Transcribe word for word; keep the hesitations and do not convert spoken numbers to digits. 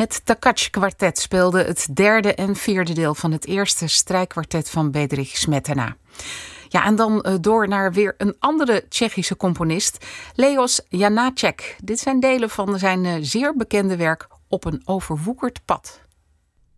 Het Takacs-kwartet speelde het derde en vierde deel van het eerste strijkkwartet van Bedřich Smetana. Ja, en dan uh, door naar weer een andere Tsjechische componist, Leos Janáček. Dit zijn delen van zijn uh, zeer bekende werk Op een overwoekerd pad.